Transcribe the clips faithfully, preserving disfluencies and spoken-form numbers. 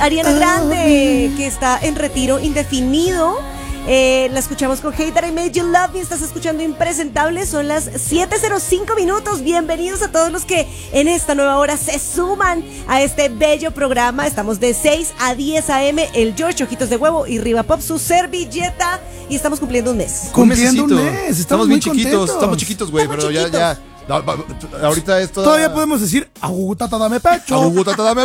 Ariana Grande, que está en retiro indefinido. Eh, la escuchamos con Hey That I Made You Love Me. Estás escuchando Impresentable. Son las siete cero cinco minutos. Bienvenidos a todos los que en esta nueva hora se suman a este bello programa. Estamos de seis a diez a eme. El George, Ojitos de Huevo y Riva Pop, su servilleta. Y estamos cumpliendo un mes. Cumpliendo un mes. Estamos, estamos bien muy chiquitos. contentos. Estamos chiquitos, güey, pero chiquitos. ya, ya. No, ahorita esto. Todavía podemos decir, agugutata, dame pecho. Agugutata, dame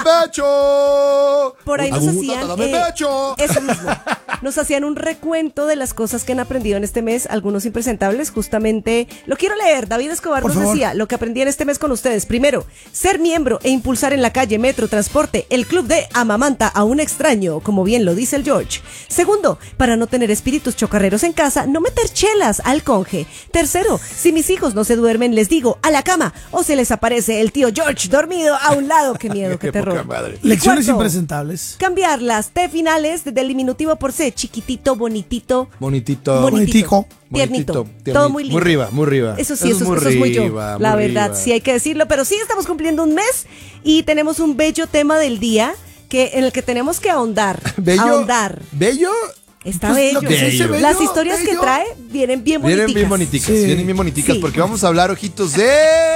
pecho. Por ahí nos Agugutata, hacían dame eh, pecho. eso mismo. Nos hacían un recuento de las cosas que han aprendido en este mes, algunos impresentables, justamente, lo quiero leer. David Escobar Por nos favor. decía lo que aprendí en este mes con ustedes. Primero, ser miembro e impulsar en la calle, metro, transporte, el club de amamanta a un extraño, como bien lo dice el George. Segundo, para no tener espíritus chocarreros en casa, no meter chelas al conge. Tercero, si mis hijos no se duermen, les digo a la cama o se les aparece el tío George dormido a un lado. Qué miedo, qué, Qué terror. poca madre. Y Lecciones cuarto, impresentables. cambiar las T finales del diminutivo por C, chiquitito, bonitito. Bonitito. Bonitico. Tiernito. Bonitito, tiernito. Todo muy lindo. Muy riba, muy riba. Eso sí, eso, eso es muy yo. riba, La muy verdad, riba. sí hay que decirlo. Pero sí, estamos cumpliendo un mes y tenemos un bello tema del día que en el que tenemos que ahondar. Bello. Ahondar. Bello. Está Pues, bello. lo que se dice bello, Las historias que bello. trae vienen bien bonitas. Vienen bien boniticas, Sí. vienen bien boniticas Sí. porque vamos a hablar, ojitos, de...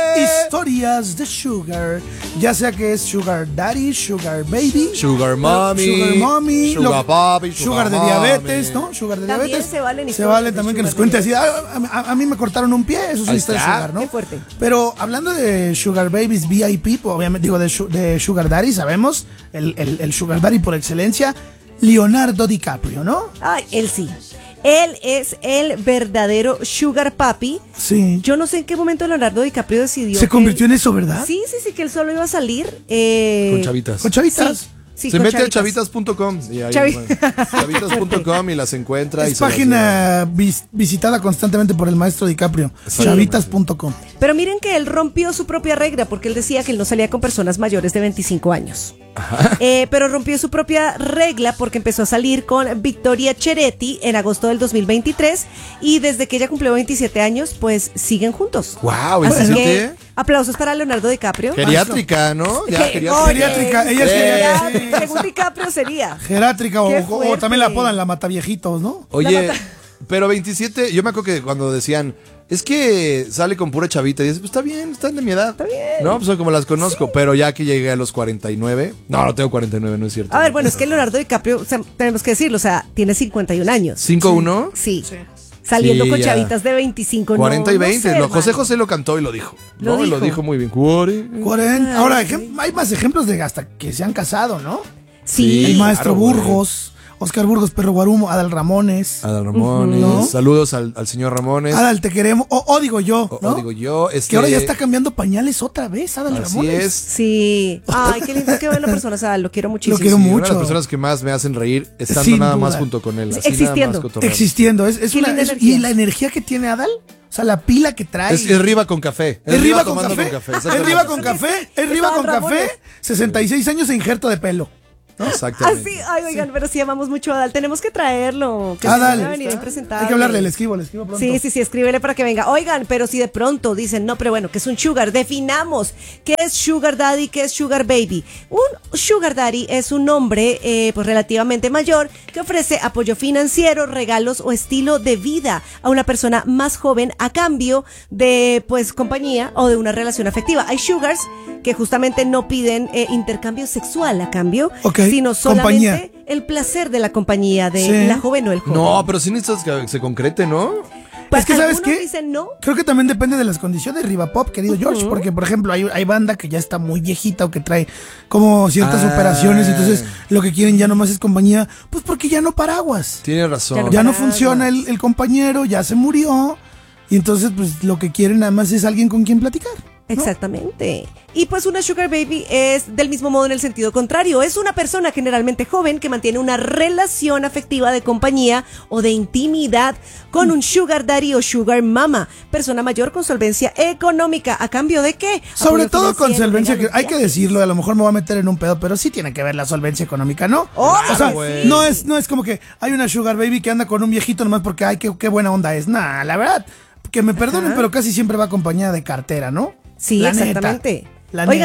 Historias de Sugar. Ya sea que es Sugar Daddy, Sugar Baby, Sugar Mommy, Sugar Mommy, Sugar lo- Papi, Sugar, Sugar de Mommy. diabetes, ¿no? Sugar de También diabetes. se valen Se historias vale de también que Sugar nos cuente Baby. así. "Ah, a, a- a mí me cortaron un pie, eso es una Ahí historia de está. Sugar, ¿no? Qué fuerte. Pero hablando de Sugar Babies V I P, pues, obviamente digo de, su- de Sugar Daddy, sabemos, el, el, el Sugar Daddy por excelencia, Leonardo DiCaprio, ¿no? Ay, él sí. Él es el verdadero Sugar Papi. Sí. Yo no sé en qué momento Leonardo DiCaprio decidió. Se que convirtió él- en eso, ¿verdad? Sí, sí, sí, que él solo iba a salir. Eh, Con chavitas. Con chavitas. Sí, sí, Se con mete a chavitas. chavitas punto com y ahí, Chavi- bueno, chavitas punto com y las encuentra. y Es se las lleva. página vis- visitada constantemente por el maestro DiCaprio. Sí. chavitas punto com. Pero miren que él rompió su propia regla porque él decía que él no salía con personas mayores de veinticinco años. Eh, pero rompió su propia regla porque empezó a salir con Victoria Cheretti en agosto del dos mil veintitrés y desde que ella cumplió veintisiete años, pues siguen juntos. Wow, Así que ¿veintisiete? aplausos para Leonardo DiCaprio. Geriátrica, ¿no? Ya, Que- geriátrica. oye, Geriátrica, ella es geria- geriátrica. Según DiCaprio sería. Gerátrica o, Qué o- o fuerte. también la apodan la mataviejitos, ¿no? Oye, La mata- pero veintisiete, yo me acuerdo que cuando decían, es que sale con pura chavita, y dices, pues está bien, están de mi edad. Está bien. No, pues son como las conozco, pero ya que llegué a los cuarenta y nueve, no, no tengo cuarenta y nueve, no es cierto. A ver, bueno, es que Leonardo DiCaprio, o sea, tenemos que decirlo, o sea, tiene cincuenta y un años. ¿cinco uno? Sí. Saliendo Sí, con ya. chavitas de veinticinco. cuarenta no, y veinte. No sé, lo, José hermano. José lo cantó y lo dijo. Lo no, y lo dijo. dijo muy bien. Cuore- cuarenta. Ahora, ejem- hay más ejemplos de hasta que se han casado, ¿no? Sí. El maestro claro, güey. Burgos, Oscar Burgos, Perro Guarumo, Adal Ramones. Adal Ramones. ¿No? Saludos al, al señor Ramones. Adal, te queremos. O, o digo yo, O- ¿no? o digo yo. Este, Que ahora ya está cambiando pañales otra vez, Adal Así Ramones. es. Sí. Ay, qué lindo que ven las personas. Ah, lo quiero muchísimo. Lo quiero Sí, mucho. una de las personas que más me hacen reír estando Sin nada duda. más junto con él. Sí, así existiendo. Nada más cotorreando. Existiendo. Es, es Qué una, linda es- energía. y la energía que tiene Adal, o sea, la pila que trae. Es, es riba con café. Es riba con tomando café. café, Es exactamente. riba con café. Es riba Estaban con café. Ramones. sesenta y seis años e injerto de pelo. Exactamente. Así, ay, oigan, pero sí amamos mucho a Adal. Tenemos que traerlo. Que Adal. se va a venir a Impresentable. Hay que hablarle, le escribo, le escribo pronto. Sí, sí, sí, escríbele para que venga. Oigan, pero si de pronto dicen, no, pero bueno, que es un sugar, definamos qué es sugar daddy, qué es sugar baby. Un sugar daddy es un hombre eh, pues relativamente mayor que ofrece apoyo financiero, regalos o estilo de vida a una persona más joven a cambio de pues compañía o de una relación afectiva. Hay sugars que justamente no piden eh, intercambio sexual a cambio, Ok, sino solamente compañía. el placer de la compañía de Sí. la joven o el joven. No, pero sí necesitas que se concrete, ¿no? Pues es que, ¿sabes algunos qué? dicen no. Creo que también depende de las condiciones, Riva Pop, querido George, porque, por ejemplo, hay, hay banda que ya está muy viejita o que trae como ciertas Ah. operaciones, y entonces lo que quieren ya nomás es compañía, pues porque ya no paraguas. Tiene razón. Ya no Ya no Paraguas. funciona el, el compañero, ya se murió, y entonces, pues, lo que quieren nada más es alguien con quien platicar. ¿no? Exactamente. Y pues una sugar baby es del mismo modo en el sentido contrario. Es una persona generalmente joven que mantiene una relación afectiva de compañía o de intimidad con un sugar daddy o sugar mama. Persona mayor con solvencia económica. ¿A cambio de qué? Sobre Apoyo todo con financiero, solvencia, que regalos, hay que viajes. decirlo, a lo mejor me voy a meter en un pedo, pero sí tiene que ver la solvencia económica, ¿no? Oh, o sea, güey. no es, no es como que hay una sugar baby que anda con un viejito nomás porque, ay, qué, qué buena onda es. Nah, la verdad, que me perdonen, Ajá. pero casi siempre va acompañada de cartera, ¿no? Sí, La neta, exactamente. la Oigan, neta.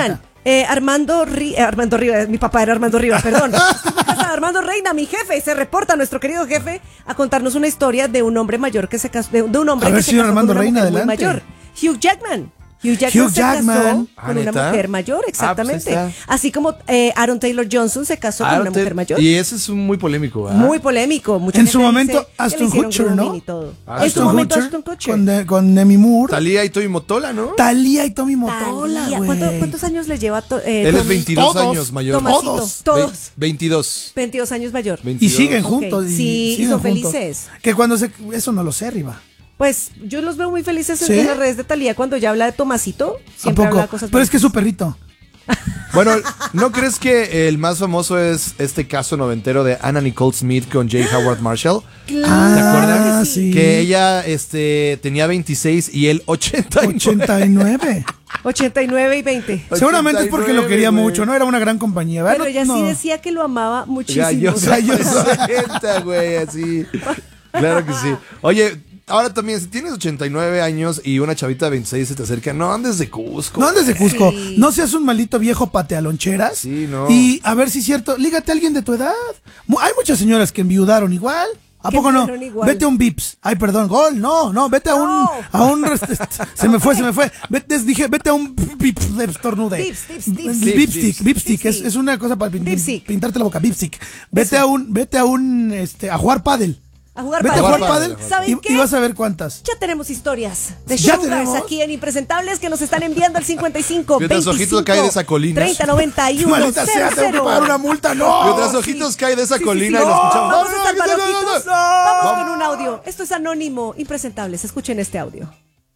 Eh, Armando Ri- eh, Armando Rivas, mi papá era Armando Rivas, perdón. Estoy en casa de Armando Reina, mi jefe, y se reporta nuestro querido jefe a contarnos una historia de un hombre mayor que se casó, de, de un hombre A que ver, se señor casó Armando con una Reina, mujer muy adelante. mayor. Hugh Jackman. Hugh Jackman Hugh se Jackman. casó Ah, con una ¿neta? mujer mayor, exactamente. Ah, pues ahí está. Así como eh, Aaron Taylor Johnson se casó con Aaron una mujer Taylor- mayor. Y ese es un muy polémico, ¿verdad? Muy polémico. Mucha En gente su dice momento, que le Ashton hicieron Kutcher, grooming ¿no? y todo. Ashton En su momento, Kutcher, Ashton Kutcher. Con, de- con Demi Moore. Talía y Toby Motola, ¿no? Talía y Tommy Motola, Talía. güey. ¿Cuánto- ¿Cuántos años le lleva? to- eh, Él es Tommy? veintidós Todos. años mayor. Tomasito, Todos. todos. Ve- veintidós. veintidós años mayor. Y veintidós. siguen Ok, juntos. y sí, y siguen son juntos. felices. Que cuando se... Eso no lo sé, Riva. Pues yo los veo muy felices en- ¿Sí? en las redes de Talía cuando ya habla de Tomasito. ¿A Siempre poco? habla cosas Pero es que es bonitas. su perrito. Bueno, ¿no crees que el más famoso es este caso noventero de Anna Nicole Smith con J. Howard Marshall? Claro. ¿Te acuerdas? Ah, que sí. sí. Que ella este, tenía veintiséis y él ochenta y nueve. ochenta y nueve. ochenta y nueve y veinte. Seguramente es porque lo quería güey. mucho, ¿no? Era una gran compañía. ¿verdad? Pero No- ella sí no. decía que lo amaba muchísimo. Gallos ochenta, güey, así. Claro que sí. Oye, ahora también, si tienes ochenta y nueve años y una chavita de veintiséis se te acerca, no andes de Cusco. No andes de Cusco. Sí. No seas un maldito viejo patealoncheras. Sí, no. Y a ver si es cierto, lígate a alguien de tu edad. Mu- Hay muchas señoras que enviudaron igual. ¿A Que poco no? enviudaron igual. Vete a un Vips. Ay, perdón, gol. No, no, vete a un. No. A un rest- se me fue, se me fue. Vete, dije, vete a un Vips de estornude. Vips, Vips, Vips. Vipstick, Vips. Vipstick. Es, Vipstick. es una cosa para pin- Vipstick. pintarte la boca. Vipstick. Vete Eso. a un, vete a un, este, a jugar pádel. A jugar Vete a pádel. jugar pádel ¿Saben y, qué? y vas a ver cuántas. Ya tenemos historias de ¿Ya sugars tenemos? aquí en Impresentables que nos están enviando al cincuenta y cinco Mientras ojitos cae de esa colina. treinta noventa y uno Maldita sea, tengo que pagar una multa. No. Mientras ojitos cae de esa Sí, sí, colina sí. y lo escuchamos. Vamos a No, no, salvar no, no, no, ojitos. no. Vamos con un audio. Esto es anónimo. Impresentables. Escuchen este audio.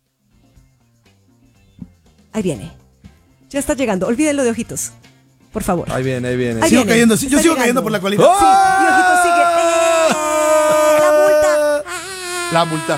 Ahí viene. Ya está llegando. Olvídenlo de ojitos. Por favor. Ahí viene, ahí viene. Ahí Sigo viene. cayendo, sí, yo Está sigo llegando. cayendo por la colina. ¡Oh! Sí, y ojitos sigue. ¡Eh! La multa. La multa.